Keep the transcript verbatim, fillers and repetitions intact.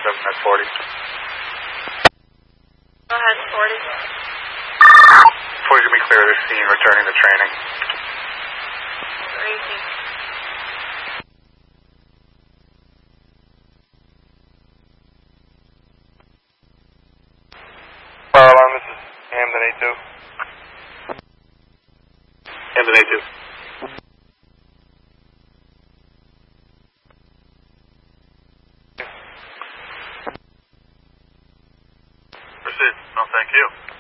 seven at forty. Go ahead, forty. forty should be clear of the scene, returning to training. eighteen. Fire alarm, this is Hamden A two. Hamden A two. Proceed. No, thank you.